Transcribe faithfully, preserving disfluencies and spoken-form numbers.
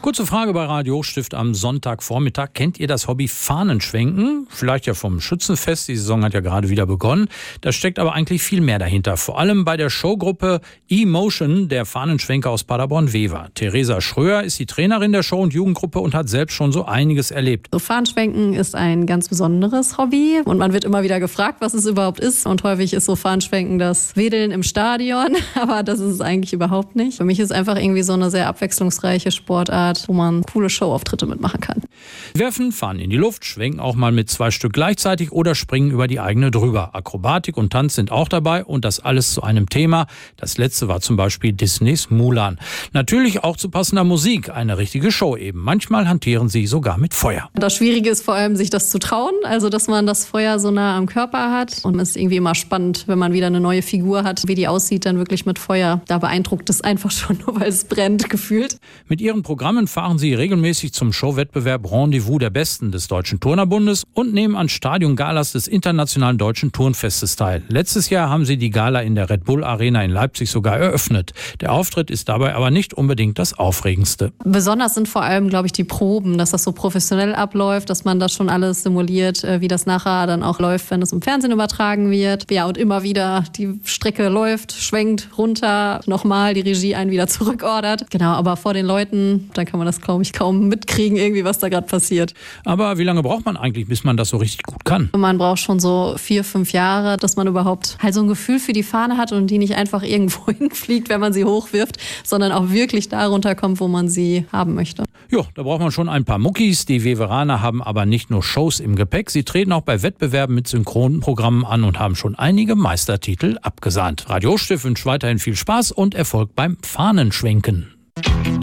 Kurze Frage bei Radio Stift am Sonntagvormittag. Kennt ihr das Hobby Fahnenschwenken? Vielleicht ja vom Schützenfest. Die Saison hat ja gerade wieder begonnen. Da steckt aber eigentlich viel mehr dahinter. Vor allem bei der Showgruppe E-Motion, der Fahnenschwenker aus Paderborn-Wever. Theresa Schröer ist die Trainerin der Show- und Jugendgruppe und hat selbst schon so einiges erlebt. So Fahnenschwenken ist ein ganz besonderes Hobby und man wird immer wieder gefragt, was es überhaupt ist. Und häufig ist so Fahnenschwenken das Wedeln im Stadion, aber das ist es eigentlich überhaupt nicht. Für mich ist einfach irgendwie so eine sehr abwechslungsreiche Sportart, wo man coole Showauftritte mitmachen kann. Werfen, fahren in die Luft, schwenken auch mal mit zwei Stück gleichzeitig oder springen über die eigene drüber. Akrobatik und Tanz sind auch dabei und das alles zu einem Thema. Das letzte war zum Beispiel Disneys Mulan. Natürlich auch zu passender Musik, eine richtige Show eben. Manchmal hantieren sie sogar mit Feuer. Das Schwierige ist vor allem, sich das zu trauen, also dass man das Feuer so nah am Körper hat. Und es ist irgendwie immer spannend, wenn man wieder eine neue Figur hat, wie die aussieht, dann wirklich mit Feuer. Da beeindruckt es einfach schon, nur weil es brennt, gefühlt. Mit ihren Programmen fahren sie regelmäßig zum Showwettbewerb Rendezvous der Besten des Deutschen Turnerbundes und nehmen an Stadion-Galas des Internationalen Deutschen Turnfestes teil. Letztes Jahr haben sie die Gala in der Red Bull Arena in Leipzig sogar eröffnet. Der Auftritt ist dabei aber nicht unbedingt das Aufregendste. Besonders sind vor allem, glaube ich, die Proben, dass das so professionell abläuft, dass man das schon alles simuliert, wie das nachher dann auch läuft, wenn es im Fernsehen übertragen wird. Ja, und immer wieder die Strecke läuft, schwenkt runter, nochmal die Regie einen wieder zurückordert. Genau, aber vor den Leuten, dann kann man das, glaube ich, kaum mitkriegen, irgendwie, was da gerade passiert. Aber wie lange braucht man eigentlich, bis man das so richtig gut kann? Man braucht schon so vier, fünf Jahre, dass man überhaupt halt so ein Gefühl für die Fahne hat und die nicht einfach irgendwo hinfliegt, wenn man sie hochwirft, sondern auch wirklich da runterkommt, wo man sie haben möchte. Ja, da braucht man schon ein paar Muckis. Die Weveraner haben aber nicht nur Shows im Gepäck, sie treten auch bei Wettbewerben mit Synchronprogrammen an und haben schon einige Meistertitel abgesahnt. Radio Stift wünscht weiterhin viel Spaß und Erfolg beim Fahnenschwenken.